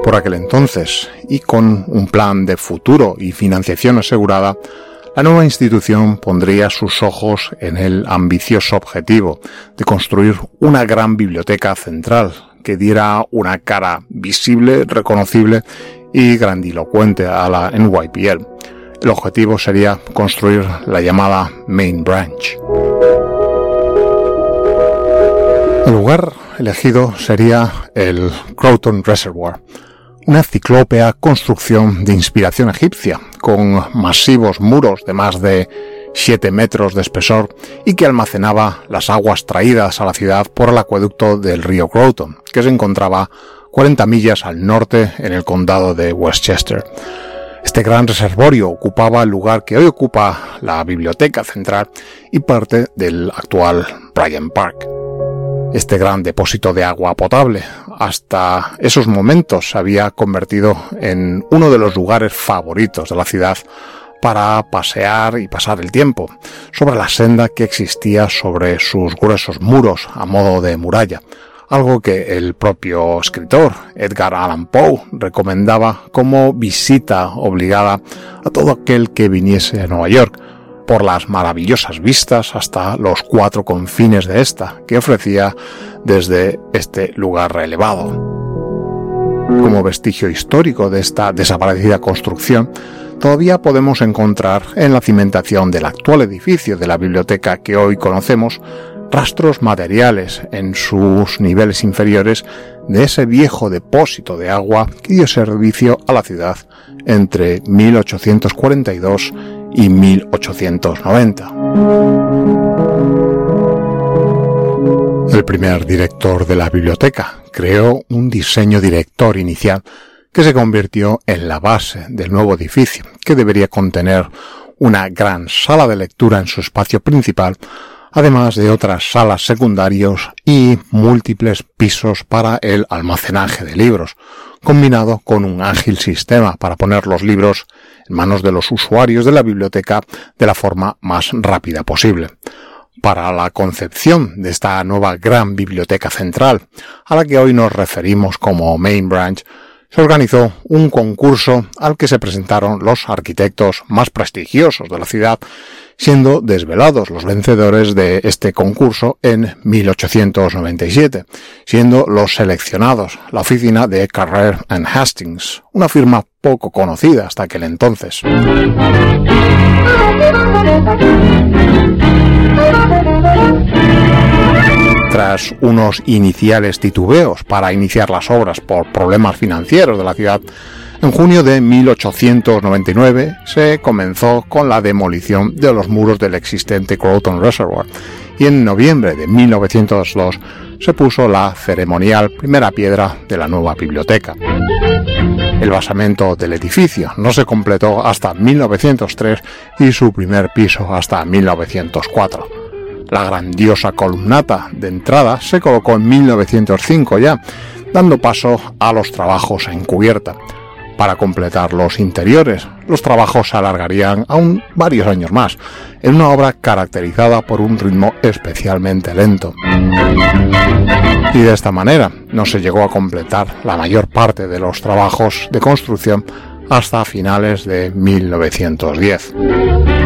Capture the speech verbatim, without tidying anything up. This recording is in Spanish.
Por aquel entonces, y con un plan de futuro y financiación asegurada, la nueva institución pondría sus ojos en el ambicioso objetivo de construir una gran biblioteca central que diera una cara visible, reconocible y grandilocuente a la N Y P L. El objetivo sería construir la llamada Main Branch. El lugar elegido sería el Croton Reservoir, una ciclópea construcción de inspiración egipcia, con masivos muros de más de siete metros de espesor y que almacenaba las aguas traídas a la ciudad por el acueducto del río Croton, que se encontraba cuarenta millas al norte en el condado de Westchester. Este gran reservorio ocupaba el lugar que hoy ocupa la biblioteca central y parte del actual Bryant Park. Este gran depósito de agua potable hasta esos momentos se había convertido en uno de los lugares favoritos de la ciudad para pasear y pasar el tiempo, sobre la senda que existía sobre sus gruesos muros a modo de muralla, algo que el propio escritor Edgar Allan Poe recomendaba como visita obligada a todo aquel que viniese a Nueva York, por las maravillosas vistas hasta los cuatro confines de esta que ofrecía desde este lugar elevado. Como vestigio histórico de esta desaparecida construcción, todavía podemos encontrar en la cimentación del actual edificio de la biblioteca que hoy conocemos rastros materiales en sus niveles inferiores de ese viejo depósito de agua que dio servicio a la ciudad entre mil ochocientos cuarenta y dos y mil ochocientos noventa. El primer director de la biblioteca creó un diseño director inicial que se convirtió en la base del nuevo edificio, que debería contener una gran sala de lectura en su espacio principal, además de otras salas secundarias y múltiples pisos para el almacenaje de libros, combinado con un ágil sistema para poner los libros en manos de los usuarios de la biblioteca de la forma más rápida posible. Para la concepción de esta nueva gran biblioteca central, a la que hoy nos referimos como Main Branch, se organizó un concurso al que se presentaron los arquitectos más prestigiosos de la ciudad, siendo desvelados los vencedores de este concurso en mil ochocientos noventa y siete, siendo los seleccionados la oficina de Carrere and Hastings, una firma poco conocida hasta aquel entonces. Tras unos iniciales titubeos para iniciar las obras por problemas financieros de la ciudad, en junio de mil ochocientos noventa y nueve se comenzó con la demolición de los muros del existente Croton Reservoir y en noviembre de mil novecientos dos se puso la ceremonial primera piedra de la nueva biblioteca. El basamento del edificio no se completó hasta mil novecientos tres y su primer piso hasta mil novecientos cuatro. La grandiosa columnata de entrada se colocó en mil novecientos cinco ya, dando paso a los trabajos en cubierta. Para completar los interiores, los trabajos se alargarían aún varios años más, en una obra caracterizada por un ritmo especialmente lento. Y de esta manera no se llegó a completar la mayor parte de los trabajos de construcción hasta finales de mil novecientos diez.